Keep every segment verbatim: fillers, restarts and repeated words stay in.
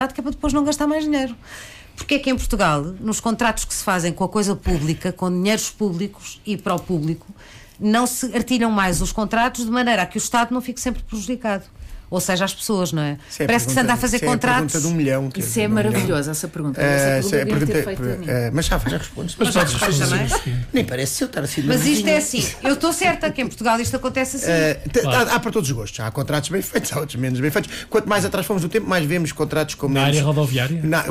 que é para depois não gastar mais dinheiro. Porque é que em Portugal, nos contratos que se fazem com a coisa pública, com dinheiros públicos e para o público, não se artilham mais os contratos de maneira a que o Estado não fique sempre prejudicado? Ou seja, as pessoas, não é? é Parece que se anda a fazer isso contratos. É a pergunta de um milhão. Que isso é, é maravilhosa, essa pergunta. Essa uh, pergunta é, ter feito uh, mas já, já respondes. Mas já respondes também. Nem parece eu estar assim. Mas isto é assim, eu estou certa que em Portugal isto acontece assim. Uh, claro. há, há para todos os gostos. Há contratos bem feitos, há outros menos bem feitos. Quanto mais atrás fomos do tempo, mais vemos contratos com menos. Na área rodoviária? Na,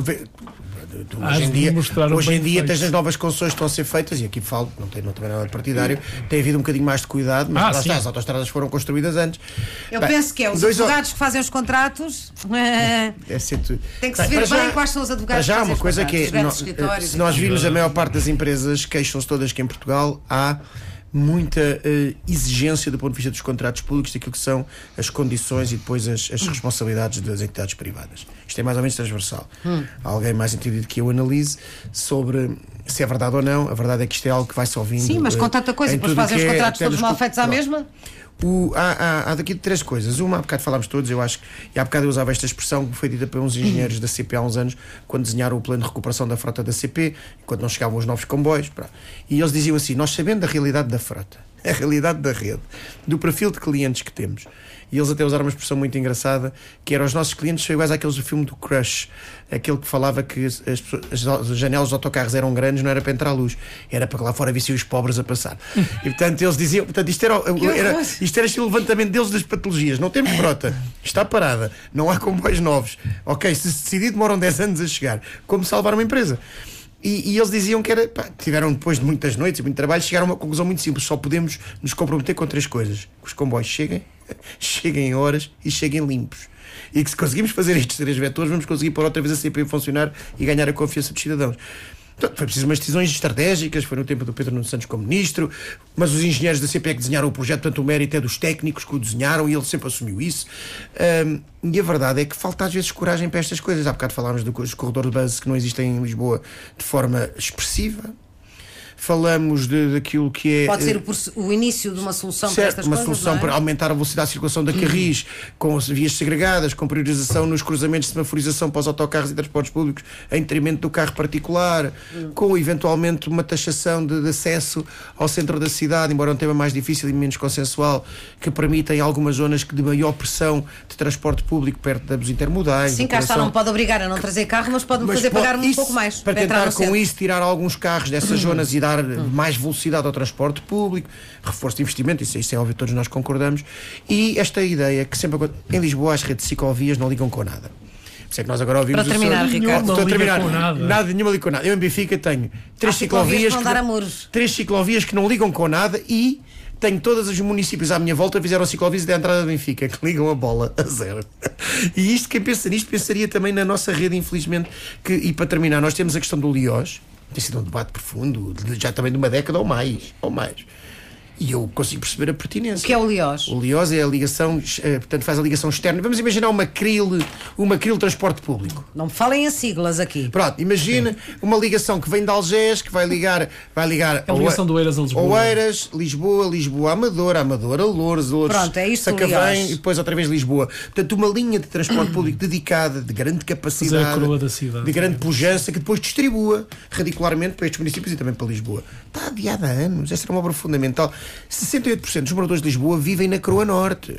Tu, hoje em dia, hoje em dia tens as novas concessões que estão a ser feitas, e aqui falo, não tem, não tem nada de partidário, tem havido um bocadinho mais de cuidado, mas ah, lá está, as autoestradas foram construídas antes. Eu bem, penso que é os advogados que fazem os contratos. É, tem que se ver bem já, quais são os advogados já que fazem uma coisa que é, no, se nós virmos a maior parte das empresas, queixam-se todas que em Portugal há muita uh, exigência do ponto de vista dos contratos públicos, daquilo que são as condições e depois as, as responsabilidades das entidades privadas. Isto é mais ou menos transversal. Hum. Há alguém mais entendido que eu analise sobre se é verdade ou não. A verdade é que isto é algo que vai-se ouvindo. Sim, mas com tanta coisa, depois fazem os contratos é, todos mal feitos à mesma. O, há, há, há daqui três coisas. Uma, há bocado falámos todos, eu acho que, e há bocado eu usava esta expressão que foi dita por uns engenheiros uhum. da C P há uns anos, quando desenharam o plano de recuperação da frota da C P, quando não chegavam os novos comboios. Pá. E eles diziam assim: nós sabendo da realidade da frota, a realidade da rede, do perfil de clientes que temos, e eles até usaram uma expressão muito engraçada, que era: os nossos clientes são iguais àqueles do filme do Crush, aquele que falava que as, as, as janelas dos autocarros eram grandes, não era para entrar luz, era para que lá fora vissem os pobres a passar. E portanto eles diziam, portanto, isto era, era, isto era este levantamento deles das patologias. Não temos frota, está parada, não há comboios novos, ok, se se decidir demoram dez anos a chegar. Como salvar uma empresa? E, e eles diziam que era, pá, tiveram depois de muitas noites e muito trabalho, chegaram a uma conclusão muito simples: só podemos nos comprometer com três coisas: que os comboios cheguem, cheguem em horas e cheguem limpos. E que se conseguimos fazer estes três vetores, vamos conseguir pôr outra vez a C P a funcionar e ganhar a confiança dos cidadãos. Portanto, foi preciso umas decisões estratégicas, foi no tempo do Pedro Nuno Santos como ministro, mas os engenheiros da C P é que desenharam o projeto, portanto o mérito é dos técnicos que o desenharam e ele sempre assumiu isso. Um, e a verdade é que falta às vezes coragem para estas coisas. Há bocado falámos dos corredores de base que não existem em Lisboa de forma expressiva. Falamos de, daquilo que é... Pode ser o, o início de uma solução certo, para estas uma coisas, solução é? Para aumentar a velocidade de circulação da Carris, uhum. com vias segregadas, com priorização nos cruzamentos de semaforização para os autocarros e transportes públicos em detrimento do carro particular, uhum. com eventualmente uma taxação de, de acesso ao centro da cidade, embora um tema mais difícil e menos consensual, que permita em algumas zonas de maior pressão de transporte público perto dos intermodais. Sim, cá está, não pode obrigar a não trazer carro, mas pode-me fazer pagar um pouco mais. Para, para tentar com isso tirar alguns carros dessas uhum. zonas e dar mais velocidade ao transporte público, reforço de investimento, isso, isso é óbvio, todos nós concordamos. E esta ideia que sempre em Lisboa as redes de ciclovias não ligam com nada. Por isso é que nós agora ouvimos. Para terminar, o Ricardo, não, não terminar, com nada. nada, nenhuma liga com nada. Eu em Benfica tenho três ciclovias, ciclovias que, que, três ciclovias que não ligam com nada e tenho todos os municípios à minha volta fizeram ciclovias da entrada de Benfica que ligam a bola a zero. E isto, quem pensa nisto, pensaria também na nossa rede, infelizmente. Que, e para terminar, nós temos a questão do Liós. Tem sido um debate profundo, já também de uma década ou mais, ou mais. E eu consigo perceber a pertinência. O que é o Liós? O Liós é a ligação, portanto faz a ligação externa. Vamos imaginar uma CRIL, uma CRIL transporte público. Não me falem em siglas aqui. Pronto, imagina uma ligação que vem de Algés, que vai ligar, vai ligar a ligação do Oeiras a Lisboa. Oeiras, Lisboa, Lisboa, Amadora, Amadora, Louros, Louros, Pronto, é isso, Sacavém e depois outra vez Lisboa. Portanto, uma linha de transporte público dedicada, de grande capacidade, a coroa da cidade, de grande pujança, que depois distribua radicularmente para estes municípios e também para Lisboa. Está adiada há anos, essa era uma obra fundamental. sessenta e oito por cento dos moradores de Lisboa vivem na Coroa Norte.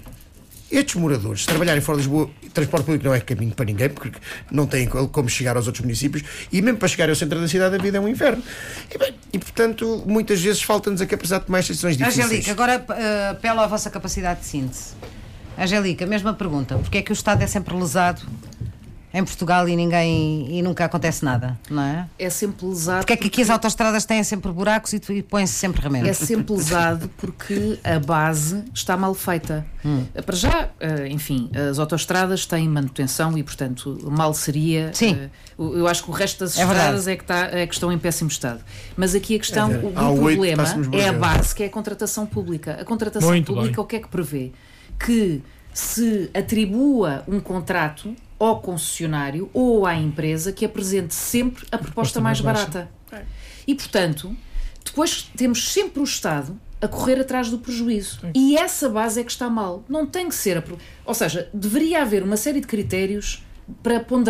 Estes moradores, se trabalharem fora de Lisboa, transporte público não é caminho para ninguém, porque não têm como chegar aos outros municípios, e mesmo para chegar ao centro da cidade a vida é um inferno. E, bem, e portanto, muitas vezes falta-nos a capacidade de tomar estas decisões difíceis. Angélica, agora uh, apelo à vossa capacidade de síntese. Angélica, mesma pergunta. Porque é que o Estado é sempre lesado em Portugal e ninguém e nunca acontece nada, não é? É sempre lesado. Porque é que aqui as autoestradas têm sempre buracos e, e põem-se sempre remédio? É sempre lesado porque a base está mal feita. Hum. Para já, enfim, as autoestradas têm manutenção e, portanto, mal seria. Sim. Eu acho que o resto das é estradas é que, está, é que estão em péssimo estado. Mas aqui a questão, é, o, o problema é a ver. base, que é a contratação pública. A contratação Muito pública, bem. o que é que prevê? Que se atribua um contrato ao concessionário ou à empresa que apresente sempre a proposta, proposta mais, mais barata. É. E, portanto, depois temos sempre o Estado a correr atrás do prejuízo. Sim. E essa base é que está mal. Não tem que ser... A... Ou seja, deveria haver uma série de critérios para ponderar